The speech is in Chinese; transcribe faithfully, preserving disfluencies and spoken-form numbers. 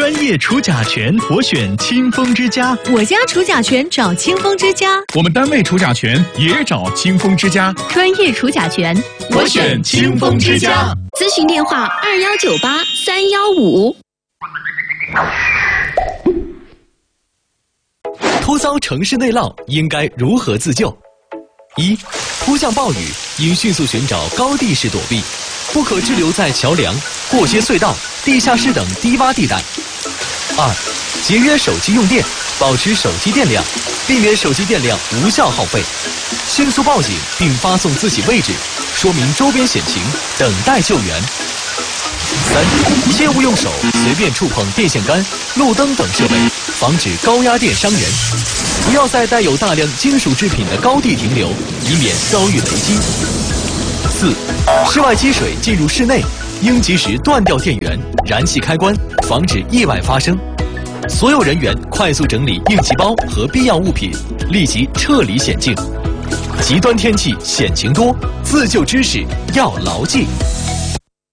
专业除甲醛，我选清风之家。 我家除甲醛找清风之家。 我们单位除甲醛也找清风之家。 专业除甲醛， 我选清风之家。 咨询电话：二幺九八三幺五。 突遭城市内涝，应该如何自救？一、突降暴雨，应迅速寻找高地势躲避，不可滞留在桥梁、过街隧道、地下室等低洼地带。二、节约手机用电，保持手机电量，避免手机电量无效耗费，迅速报警并发送自己位置，说明周边险情，等待救援。三、切勿用手随便触碰电线杆、路灯等设备，防止高压电伤人。不要在带有大量金属制品的高地停留，以免遭遇雷击。四、室外积水进入室内，应及时断掉电源、燃气开关，防止意外发生。所有人员快速整理应急包和必要物品，立即撤离险境。极端天气险情多，自救知识要牢记。